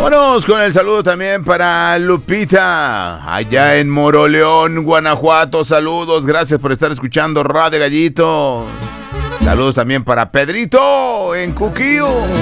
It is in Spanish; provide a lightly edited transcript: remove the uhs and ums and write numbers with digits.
Vámonos con el saludo también para Lupita, allá en Moroleón, Guanajuato. Saludos, gracias por estar escuchando Radio Gallito. Saludos también para Pedrito en Cuquío.